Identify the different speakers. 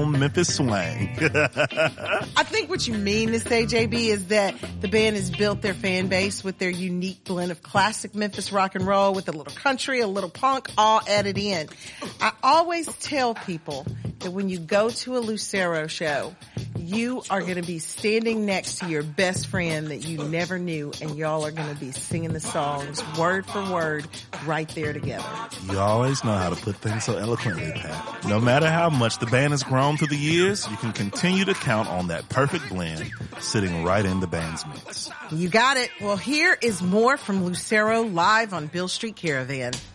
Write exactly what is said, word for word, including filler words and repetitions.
Speaker 1: own Memphis swang.
Speaker 2: I think what you mean to say, J B, is that the band has built their fan base with their unique blend of classic Memphis rock and roll with a little country, a little punk, all added in. I always tell people that when you go to a Lucero show, you are going to be standing next to your best friend that you never knew, and y'all are going to be singing the songs word for word right there together.
Speaker 1: You always know how to put things so eloquently, Pat. No matter how much the band has grown through the years, you can continue to count on that perfect blend sitting right in the band's mix.
Speaker 2: You got it. Well, here is more from Lucero live on Beale Street Caravan.